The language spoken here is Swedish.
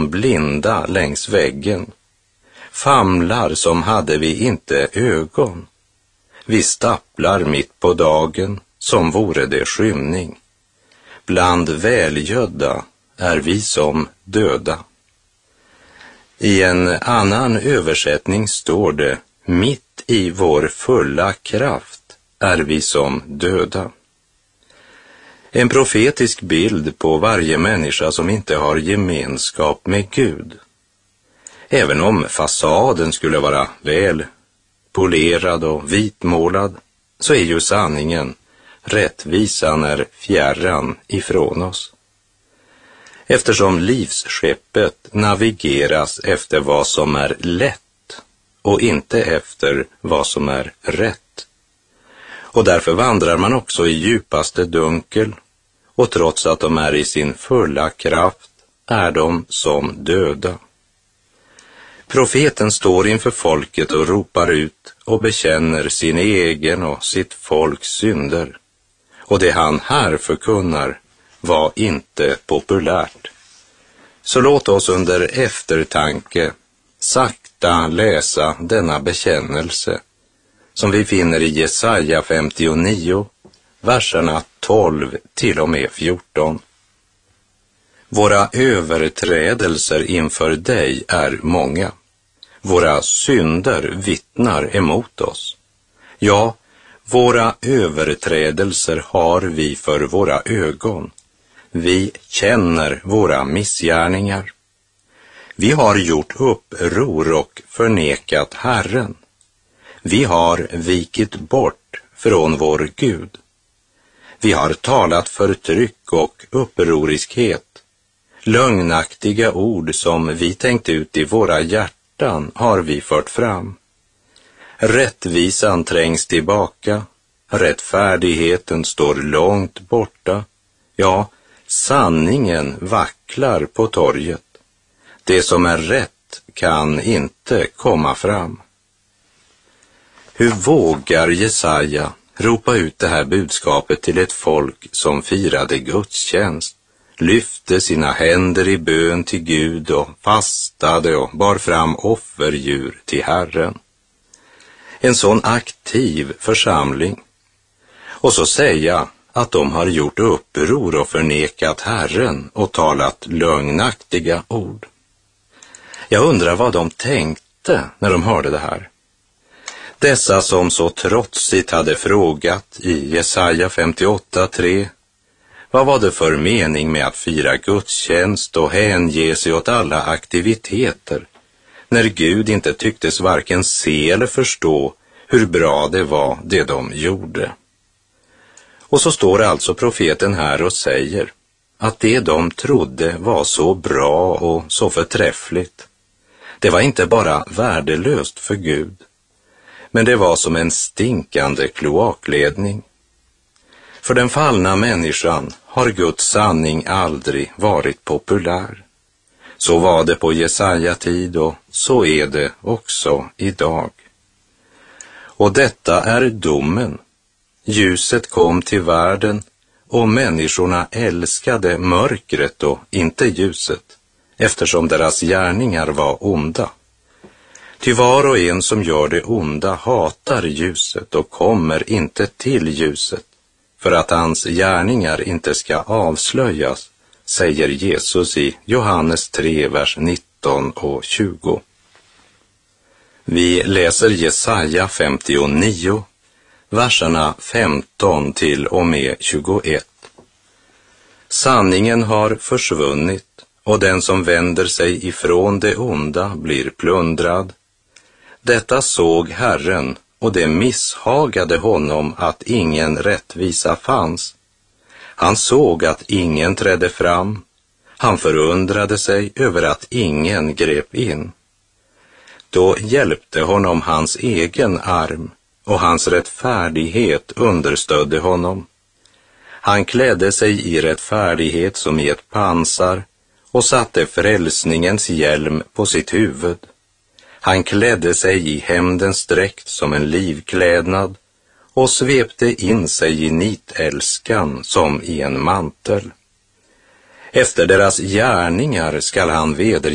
som blinda längs väggen, famlar som hade vi inte ögon. Vi stapplar mitt på dagen som vore det skymning. Bland välgödda är vi som döda. I en annan översättning står det: mitt i vår fulla kraft är vi som döda. En profetisk bild på varje människa som inte har gemenskap med Gud. Även om fasaden skulle vara väl polerad och vitmålad, så är ju sanningen, rättvisan är fjärran ifrån oss. Eftersom livsskeppet navigeras efter vad som är lätt och inte efter vad som är rätt. Och därför vandrar man också i djupaste dunkel, och trots att de är i sin fulla kraft är de som döda. Profeten står inför folket och ropar ut och bekänner sin egen och sitt folks synder. Och det han här förkunnar var inte populärt. Så låt oss under eftertanke sakta läsa denna bekännelse som vi finner i Jesaja 59, verserna 12 till och med 14. Våra överträdelser inför dig är många. Våra synder vittnar emot oss. Ja, våra överträdelser har vi för våra ögon. Vi känner våra missgärningar. Vi har gjort uppror och förnekat Herren. Vi har vikit bort från vår Gud. Vi har talat förtryck och upproriskhet. Lögnaktiga ord som vi tänkt ut i våra hjärtan har vi fört fram. Rättvisan trängs tillbaka, rättfärdigheten står långt borta. Ja, sanningen vacklar på torget. Det som är rätt kan inte komma fram. Hur vågar Jesaja ropa ut det här budskapet till ett folk som firade gudstjänst, lyfte sina händer i bön till Gud och fastade och bar fram offerdjur till Herren? En sån aktiv församling. Och så säga att de har gjort uppror och förnekat Herren och talat lögnaktiga ord. Jag undrar vad de tänkte när de hörde det här. Dessa som så trotsigt hade frågat i Jesaja 58:3, vad var det för mening med att fira gudstjänst och hänge sig åt alla aktiviteter, när Gud inte tycktes varken se eller förstå hur bra det var det de gjorde? Och så står alltså profeten här och säger att det de trodde var så bra och så förträffligt, det var inte bara värdelöst för Gud, men det var som en stinkande kloakledning. För den fallna människan har Guds sanning aldrig varit populär. Så var det på Jesaja tid och så är det också idag. Och detta är domen. Ljuset kom till världen och människorna älskade mörkret och inte ljuset, eftersom deras gärningar var onda. Ty var och en som gör det onda hatar ljuset och kommer inte till ljuset, för att hans gärningar inte ska avslöjas, säger Jesus i Johannes 3, vers 19 och 20. Vi läser Jesaja 59, verserna 15 till och med 21. Sanningen har försvunnit, och den som vänder sig ifrån det onda blir plundrad. Detta såg Herren, och det misshagade honom att ingen rättvisa fanns. Han såg att ingen trädde fram. Han förundrade sig över att ingen grep in. Då hjälpte honom hans egen arm, och hans rättfärdighet understödde honom. Han klädde sig i rättfärdighet som i ett pansar och satte frälsningens hjälm på sitt huvud. Han klädde sig i hämndens dräkt som en livklädnad och svepte in sig i nitälskan som i en mantel. Efter deras gärningar skall han